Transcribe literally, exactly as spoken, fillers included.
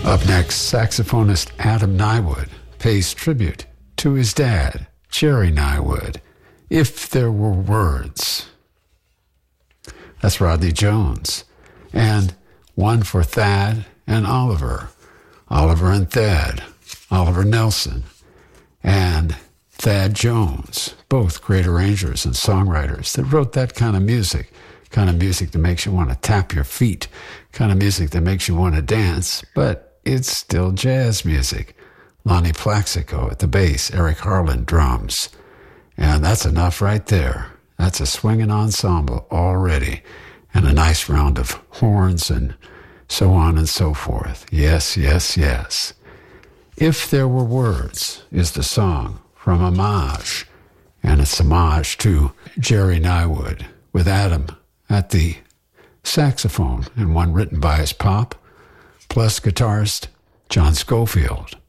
Up next, saxophonist Adam Nywood pays tribute to his dad, Jerry Nywood, If There Were Words. That's Rodney Jones. And one for Thad and Oliver, Oliver and Thad, Oliver Nelson, and Thad Jones, both great arrangers and songwriters that wrote that kind of music, kind of music that makes you want to tap your feet, kind of music that makes you want to dance, but it's still jazz music. Lonnie Plaxico at the bass, Eric Harlan drums. And that's enough right there. That's a swinging ensemble already. And a nice round of horns and so on and so forth. Yes, yes, yes. If There Were Words is the song from Homage. And it's homage to Jerry Nywood with Adam at the saxophone and one written by his pop, plus guitarist John Scofield.